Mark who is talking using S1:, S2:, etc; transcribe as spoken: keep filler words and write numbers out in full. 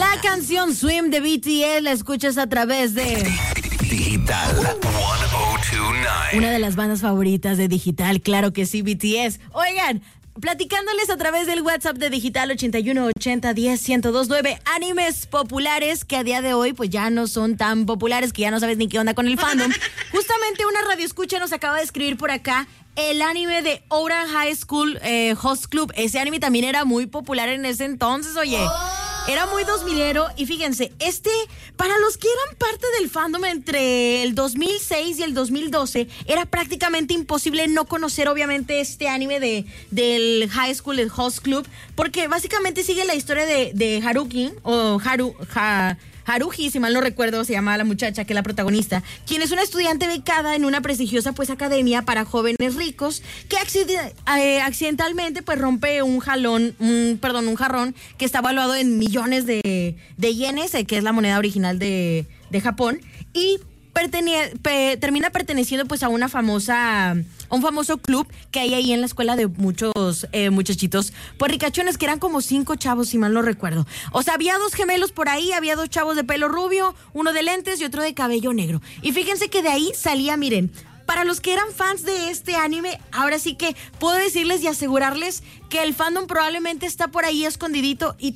S1: La canción Swim de B T S la escuchas a través de
S2: Digital ciento veintinueve.
S1: una de las bandas favoritas de Digital, claro que sí, B T S. Oigan, platicándoles a través del WhatsApp de Digital ochenta y uno ochenta diez ciento veintinueve, animes populares que a día de hoy pues ya no son tan populares, que ya no sabes ni qué onda con el fandom. Justamente una radioescucha nos acaba de escribir por acá el anime de Ouran High School eh, Host Club. Ese anime también era muy popular en ese entonces, oye. Era muy dos milero y fíjense, este, para los que eran parte del fandom entre el dos mil seis y el dos mil doce, era prácticamente imposible no conocer obviamente este anime de, del High School, el Host Club, porque básicamente sigue la historia de, de Haruki, o Haru, ha, Haruhi, si mal no recuerdo, se llama la muchacha que es la protagonista, quien es una estudiante becada en una prestigiosa pues academia para jóvenes ricos que accident- eh, accidentalmente pues rompe un jalón, un, perdón, un jarrón que está valuado en millones de, de yenes, eh, que es la moneda original de, de Japón, y pertene- pe- termina perteneciendo pues a una famosa... un famoso club que hay ahí en la escuela de muchos eh, muchachitos, pues ricachones, que eran como cinco chavos, si mal no recuerdo. O sea, había dos gemelos por ahí, había dos chavos de pelo rubio, uno de lentes y otro de cabello negro. Y fíjense que de ahí salía, miren, para los que eran fans de este anime, ahora sí que puedo decirles y asegurarles que el fandom probablemente está por ahí escondidito y